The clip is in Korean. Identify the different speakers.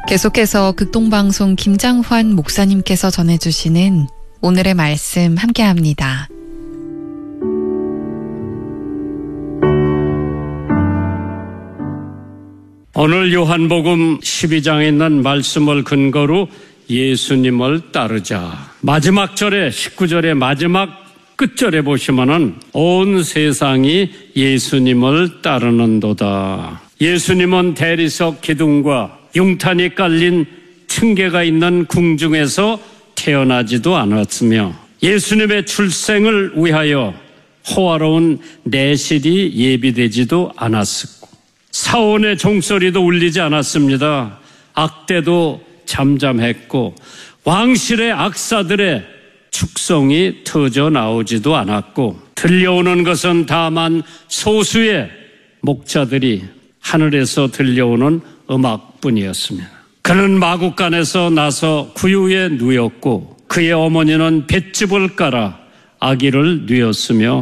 Speaker 1: 계속해서 극동방송 김장환 목사님께서 전해주시는 오늘의 말씀 함께합니다.
Speaker 2: 오늘 요한복음 12장에 있는 말씀을 근거로 예수님을 따르자. 마지막 절에 19절의 마지막 끝절에 보시면은 온 세상이 예수님을 따르는도다. 예수님은 대리석 기둥과 융탄이 깔린 층계가 있는 궁중에서 태어나지도 않았으며 예수님의 출생을 위하여 호화로운 내실이 예비되지도 않았었고 사원의 종소리도 울리지 않았습니다. 악대도 잠잠했고 왕실의 악사들의 축성이 터져 나오지도 않았고 들려오는 것은 다만 소수의 목자들이 하늘에서 들려오는 음악뿐이었습니다. 그는 마국간에서 나서 구유에 누웠고 그의 어머니는 볏짚을 깔아 아기를 누웠으며